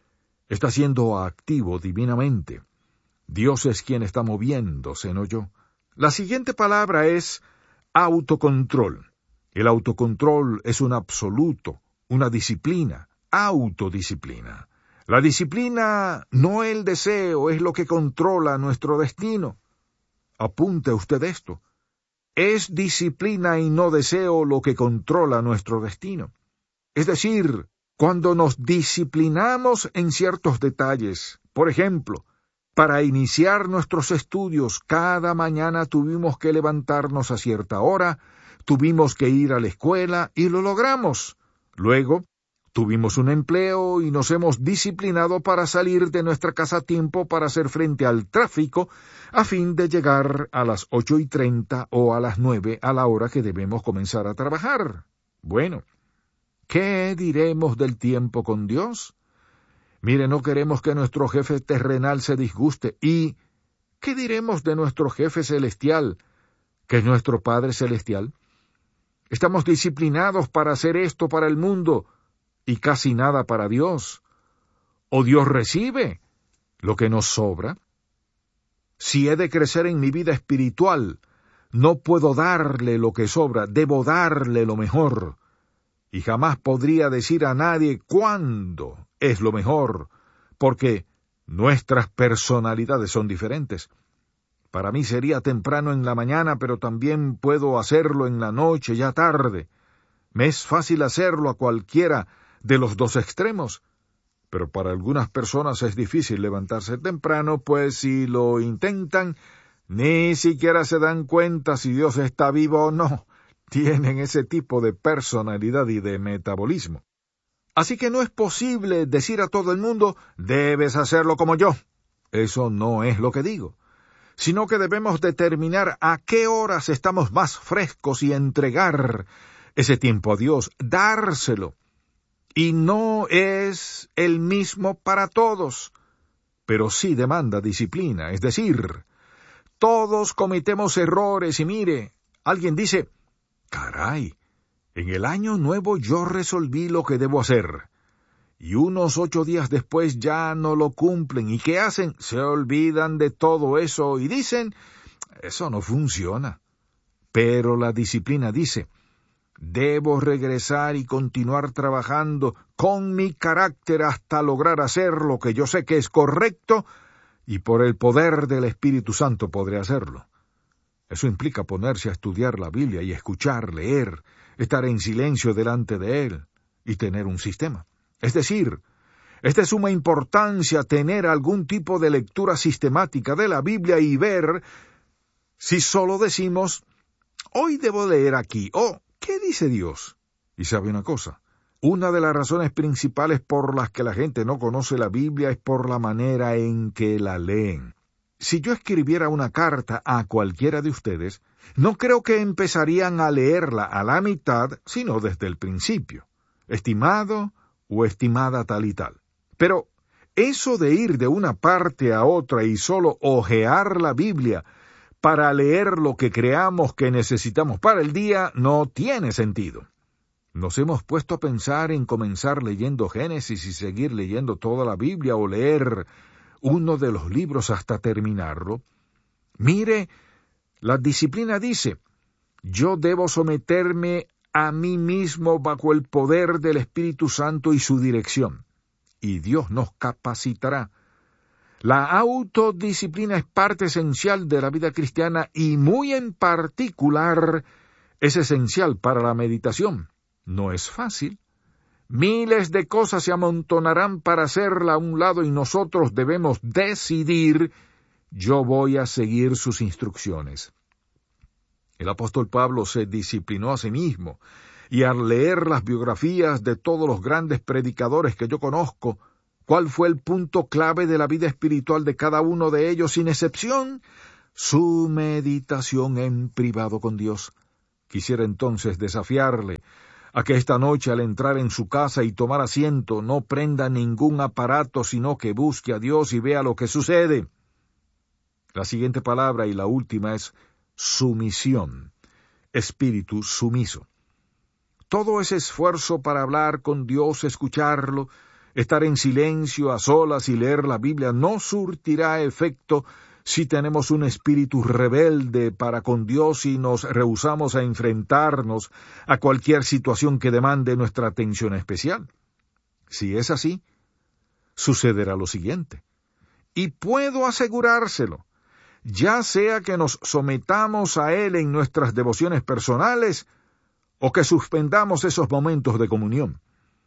está siendo activo divinamente. Dios es quien está moviéndose, no yo. La siguiente palabra es autocontrol. El autocontrol es un absoluto, una disciplina, autodisciplina. La disciplina, no el deseo, es lo que controla nuestro destino. Apunte usted esto. Es disciplina y no deseo lo que controla nuestro destino. Es decir, cuando nos disciplinamos en ciertos detalles, por ejemplo, para iniciar nuestros estudios, cada mañana tuvimos que levantarnos a cierta hora, tuvimos que ir a la escuela y lo logramos. Luego, tuvimos un empleo y nos hemos disciplinado para salir de nuestra casa a tiempo para hacer frente al tráfico a fin de llegar a las ocho y treinta o a las nueve a la hora que debemos comenzar a trabajar. Bueno, ¿qué diremos del tiempo con Dios? Mire, no queremos que nuestro jefe terrenal se disguste. ¿Y qué diremos de nuestro jefe celestial, que es nuestro Padre celestial? Estamos disciplinados para hacer esto para el mundo y casi nada para Dios. ¿O Dios recibe lo que nos sobra? Si he de crecer en mi vida espiritual, no puedo darle lo que sobra, debo darle lo mejor. Y jamás podría decir a nadie cuándo es lo mejor, porque nuestras personalidades son diferentes. Para mí sería temprano en la mañana, pero también puedo hacerlo en la noche, ya tarde. Me es fácil hacerlo a cualquiera de los dos extremos, pero para algunas personas es difícil levantarse temprano, pues si lo intentan, ni siquiera se dan cuenta si Dios está vivo o no. Tienen ese tipo de personalidad y de metabolismo. Así que no es posible decir a todo el mundo, debes hacerlo como yo. Eso no es lo que digo, sino que debemos determinar a qué horas estamos más frescos y entregar ese tiempo a Dios, dárselo. Y no es el mismo para todos, pero sí demanda disciplina, es decir, todos cometemos errores y mire, alguien dice, caray, en el año nuevo yo resolví lo que debo hacer. Y unos ocho días después ya no lo cumplen. ¿Y qué hacen? Se olvidan de todo eso y dicen, eso no funciona. Pero la disciplina dice, debo regresar y continuar trabajando con mi carácter hasta lograr hacer lo que yo sé que es correcto y por el poder del Espíritu Santo podré hacerlo. Eso implica ponerse a estudiar la Biblia y escuchar, leer, estar en silencio delante de Él y tener un sistema. Es decir, es de suma importancia tener algún tipo de lectura sistemática de la Biblia y ver si solo decimos, hoy debo leer aquí, o ¿qué dice Dios? Y sabe una cosa, una de las razones principales por las que la gente no conoce la Biblia es por la manera en que la leen. Si yo escribiera una carta a cualquiera de ustedes, no creo que empezarían a leerla a la mitad, sino desde el principio. Estimado o estimada tal y tal. Pero eso de ir de una parte a otra y solo hojear la Biblia para leer lo que creamos que necesitamos para el día no tiene sentido. Nos hemos puesto a pensar en comenzar leyendo Génesis y seguir leyendo toda la Biblia o leer uno de los libros hasta terminarlo. Mire, la disciplina dice, yo debo someterme a mí mismo bajo el poder del Espíritu Santo y su dirección, y Dios nos capacitará. La autodisciplina es parte esencial de la vida cristiana y muy en particular es esencial para la meditación. No es fácil. Miles de cosas se amontonarán para hacerla a un lado y nosotros debemos decidir, yo voy a seguir sus instrucciones. El apóstol Pablo se disciplinó a sí mismo, y al leer las biografías de todos los grandes predicadores que yo conozco, ¿Cuál fue el punto clave de la vida espiritual de cada uno de ellos sin excepción? Su meditación en privado con Dios. Quisiera entonces desafiarle a que esta noche al entrar en su casa y tomar asiento no prenda ningún aparato, sino que busque a Dios y vea lo que sucede. La siguiente palabra y la última es sumisión, espíritu sumiso. Todo ese esfuerzo para hablar con Dios, escucharlo, estar en silencio, a solas y leer la Biblia no surtirá efecto si tenemos un espíritu rebelde para con Dios y nos rehusamos a enfrentarnos a cualquier situación que demande nuestra atención especial. Si es así, sucederá lo siguiente. Y puedo asegurárselo, ya sea que nos sometamos a Él en nuestras devociones personales o que suspendamos esos momentos de comunión.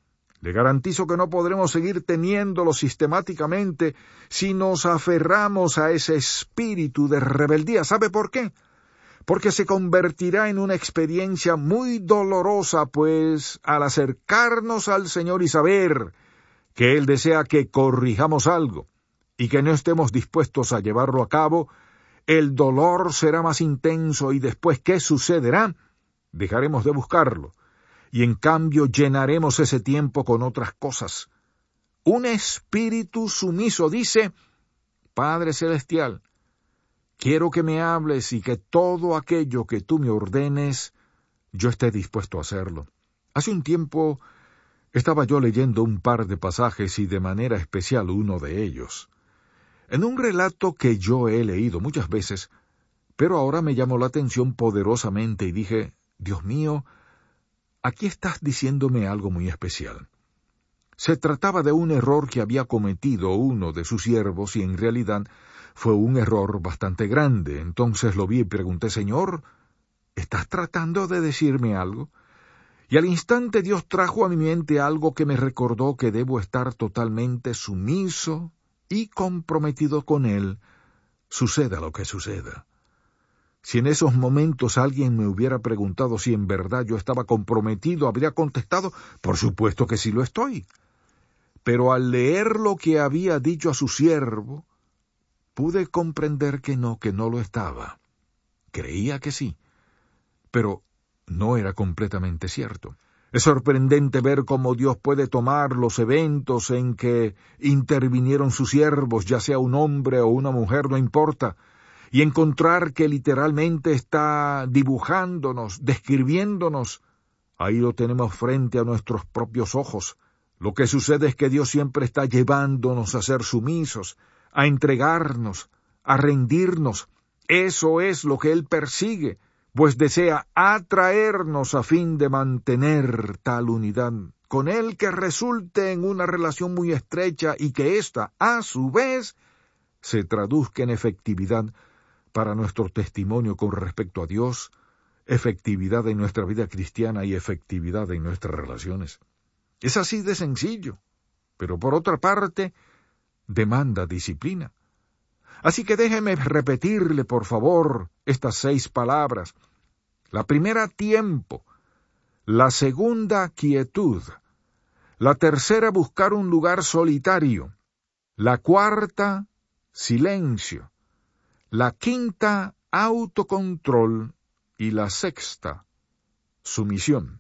Le garantizo que no podremos seguir teniéndolo sistemáticamente si nos aferramos a ese espíritu de rebeldía. ¿Sabe por qué? Porque se convertirá en una experiencia muy dolorosa, pues al acercarnos al Señor y saber que Él desea que corrijamos algo y que no estemos dispuestos a llevarlo a cabo, el dolor será más intenso y después, ¿qué sucederá? Dejaremos de buscarlo. Y en cambio llenaremos ese tiempo con otras cosas. Un espíritu sumiso dice, Padre Celestial, quiero que me hables y que todo aquello que tú me ordenes, yo esté dispuesto a hacerlo. Hace un tiempo estaba yo leyendo un par de pasajes y de manera especial uno de ellos. En un relato que yo he leído muchas veces, pero ahora me llamó la atención poderosamente y dije, Dios mío, aquí estás diciéndome algo muy especial. Se trataba de un error que había cometido uno de sus siervos y en realidad fue un error bastante grande. Entonces lo vi y pregunté, Señor, ¿estás tratando de decirme algo? Y al instante Dios trajo a mi mente algo que me recordó que debo estar totalmente sumiso y comprometido con Él, suceda lo que suceda. Si en esos momentos alguien me hubiera preguntado si en verdad yo estaba comprometido, habría contestado, por supuesto que sí lo estoy. Pero al leer lo que había dicho a su siervo, pude comprender que no, que no lo estaba. Creía que sí, pero no era completamente cierto. Es sorprendente ver cómo Dios puede tomar los eventos en que intervinieron sus siervos, ya sea un hombre o una mujer, no importa, y encontrar que literalmente está dibujándonos, describiéndonos. Ahí lo tenemos frente a nuestros propios ojos. Lo que sucede es que Dios siempre está llevándonos a ser sumisos, a entregarnos, a rendirnos. Eso es lo que Él persigue, pues desea atraernos a fin de mantener tal unidad con Él que resulte en una relación muy estrecha y que ésta, a su vez, se traduzca en efectividad para nuestro testimonio con respecto a Dios, efectividad en nuestra vida cristiana y efectividad en nuestras relaciones. Es así de sencillo, pero por otra parte, demanda disciplina. Así que déjeme repetirle, por favor, estas seis palabras. La primera, tiempo. La segunda, quietud. La tercera, buscar un lugar solitario. La cuarta, silencio. La quinta, autocontrol. Y la sexta, sumisión.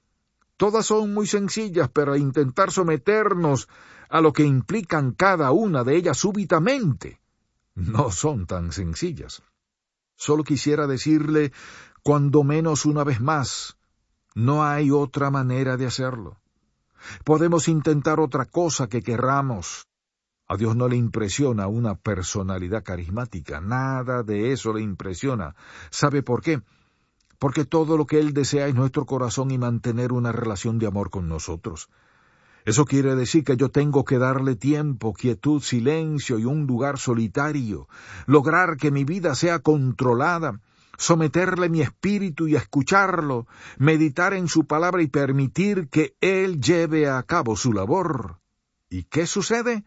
Todas son muy sencillas, pero al intentar someternos a lo que implican cada una de ellas súbitamente, no son tan sencillas. Solo quisiera decirle, cuando menos una vez más, no hay otra manera de hacerlo. Podemos intentar otra cosa que querramos. A Dios no le impresiona una personalidad carismática, nada de eso le impresiona. ¿Sabe por qué? Porque todo lo que Él desea es nuestro corazón y mantener una relación de amor con nosotros. Eso quiere decir que yo tengo que darle tiempo, quietud, silencio y un lugar solitario, lograr que mi vida sea controlada, someterle mi espíritu y escucharlo, meditar en su palabra y permitir que Él lleve a cabo su labor. ¿Y qué sucede?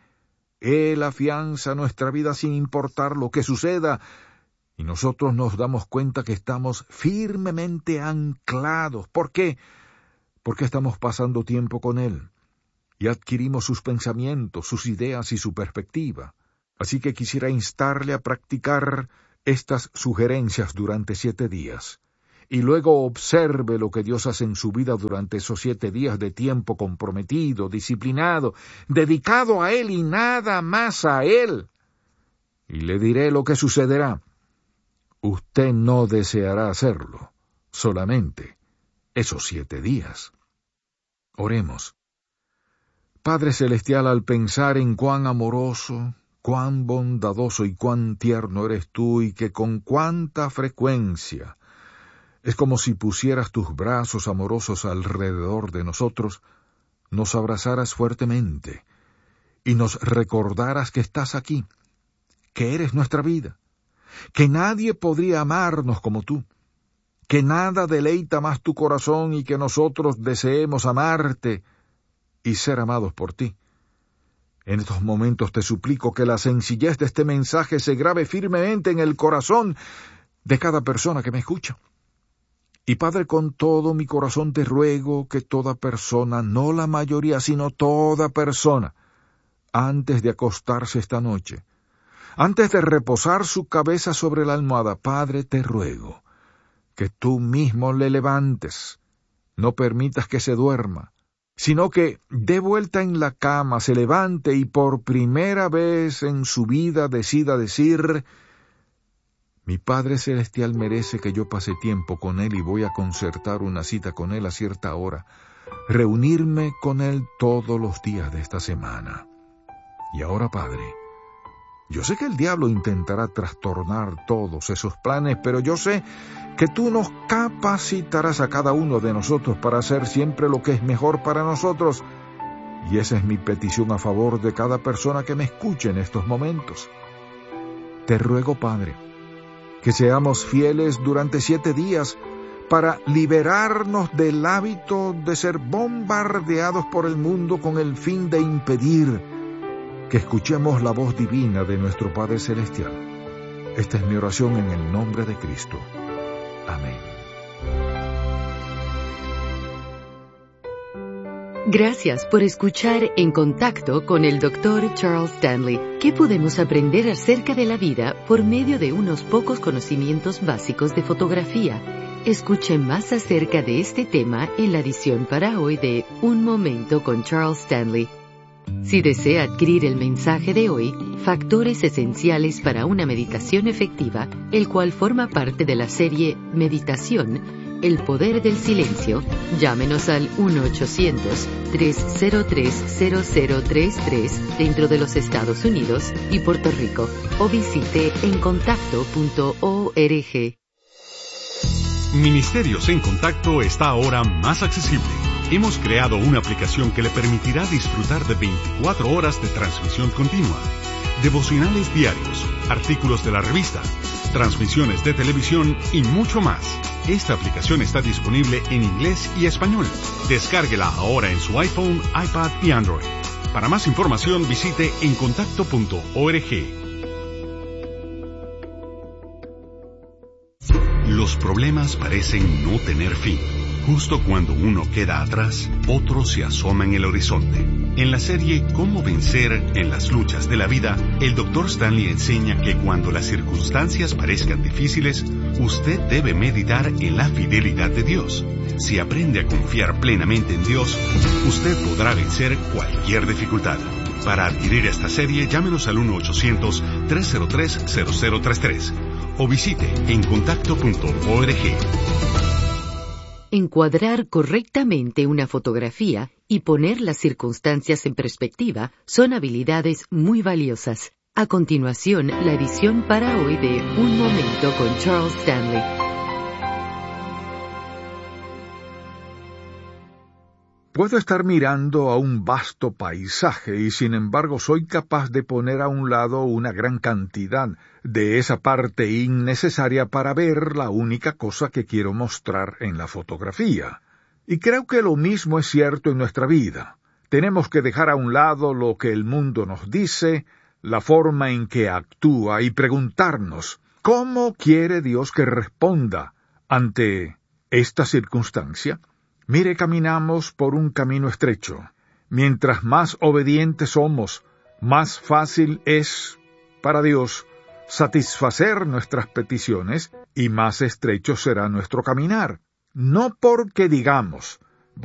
Él afianza nuestra vida sin importar lo que suceda, y nosotros nos damos cuenta que estamos firmemente anclados. ¿Por qué? Porque estamos pasando tiempo con Él. y adquirimos sus pensamientos, sus ideas y su perspectiva. Así que quisiera instarle a practicar estas sugerencias durante siete días, y luego observe lo que Dios hace en su vida durante esos siete días de tiempo comprometido, disciplinado, dedicado a Él y nada más a Él. Y le diré lo que sucederá. Usted no deseará hacerlo, solamente esos siete días. Oremos. Padre Celestial, al pensar en cuán amoroso, cuán bondadoso y cuán tierno eres tú, y que con cuánta frecuencia es como si pusieras tus brazos amorosos alrededor de nosotros, nos abrazaras fuertemente y nos recordaras que estás aquí, que eres nuestra vida, que nadie podría amarnos como tú, que nada deleita más tu corazón y que nosotros deseemos amarte y ser amados por ti. En estos momentos te suplico que la sencillez de este mensaje se grabe firmemente en el corazón de cada persona que me escucha. Y Padre, con todo mi corazón te ruego que toda persona, no la mayoría, sino toda persona, antes de acostarse esta noche, antes de reposar su cabeza sobre la almohada, Padre, te ruego que tú mismo le levantes, no permitas que se duerma, sino que dé vuelta en la cama, se levante y por primera vez en su vida decida decir: mi Padre Celestial merece que yo pase tiempo con Él y voy a concertar una cita con Él a cierta hora, reunirme con Él todos los días de esta semana. Y ahora, Padre, yo sé que el diablo intentará trastornar todos esos planes, pero yo sé que tú nos capacitarás a cada uno de nosotros para hacer siempre lo que es mejor para nosotros. Y esa es mi petición a favor de cada persona que me escuche en estos momentos. Te ruego, Padre, que seamos fieles durante siete días para liberarnos del hábito de ser bombardeados por el mundo con el fin de impedir que escuchemos la voz divina de nuestro Padre Celestial. Esta es mi oración en el nombre de Cristo. Amén. Gracias por escuchar En Contacto con el doctor Charles Stanley. ¿Qué podemos aprender acerca de la vida por medio de unos pocos conocimientos básicos de fotografía? Escuche más acerca de este tema en la edición para hoy de Un Momento con Charles Stanley. Si desea adquirir el mensaje de hoy, Factores Esenciales para una Meditación Efectiva, el cual forma parte de la serie Meditación, El Poder del Silencio, llámenos al uno ochocientos, tres cero tres, cero cero tres tres dentro de los Estados Unidos y Puerto Rico o visite en contacto punto org. Ministerios en Contacto está ahora más accesible. Hemos creado una aplicación que le permitirá disfrutar de veinticuatro horas de transmisión continua, devocionales diarios, artículos de la revista, transmisiones de televisión y mucho más. Esta aplicación está disponible en inglés y español. Descárguela ahora en su iPhone, iPad y Android. Para más información visite en contacto punto org. Los problemas parecen no tener fin. Justo cuando uno queda atrás, otro se asoma en el horizonte. En la serie Cómo vencer en las luchas de la vida, el doctor Stanley enseña que cuando las circunstancias parezcan difíciles, usted debe meditar en la fidelidad de Dios. Si aprende a confiar plenamente en Dios, usted podrá vencer cualquier dificultad. Para adquirir esta serie, llámenos al uno ochocientos, tres cero tres, cero cero tres tres o visite en contacto punto org. Encuadrar correctamente una fotografía y poner las circunstancias en perspectiva son habilidades muy valiosas. A continuación, la edición para hoy de Un Momento con Charles Stanley. Puedo estar mirando a un vasto paisaje y sin embargo soy capaz de poner a un lado una gran cantidad de esa parte innecesaria para ver la única cosa que quiero mostrar en la fotografía. Y creo que lo mismo es cierto en nuestra vida. Tenemos que dejar a un lado lo que el mundo nos dice, la forma en que actúa y preguntarnos, ¿cómo quiere Dios que responda ante esta circunstancia? Mire, caminamos por un camino estrecho. Mientras más obedientes somos, más fácil es para Dios satisfacer nuestras peticiones y más estrecho será nuestro caminar. No porque digamos,